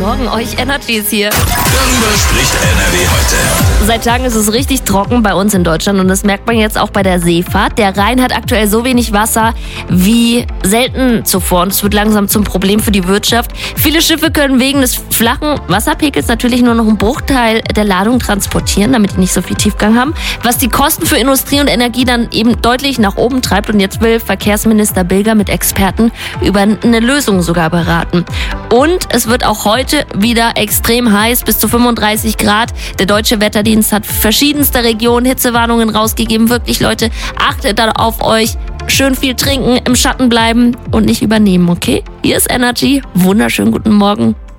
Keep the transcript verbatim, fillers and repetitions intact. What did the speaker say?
Morgen, euch Energy ist hier. Darüber spricht N R W heute. Seit Tagen ist es richtig trocken bei uns in Deutschland und das merkt man jetzt auch bei der Seefahrt. Der Rhein hat aktuell so wenig Wasser wie selten zuvor und es wird langsam zum Problem für die Wirtschaft. Viele Schiffe können wegen des flachen Wasserpegels natürlich nur noch einen Bruchteil der Ladung transportieren, damit die nicht so viel Tiefgang haben, was die Kosten für Industrie und Energie dann eben deutlich nach oben treibt. Und jetzt will Verkehrsminister Bilger mit Experten über eine Lösung sogar beraten. Und es wird auch heute wieder extrem heiß, bis zu fünfunddreißig Grad. Der Deutsche Wetterdienst hat verschiedenste Regionen Hitzewarnungen rausgegeben. Wirklich, Leute, achtet da auf euch. Schön viel trinken, im Schatten bleiben und nicht übernehmen, okay? Hier ist Energy. Wunderschönen guten Morgen.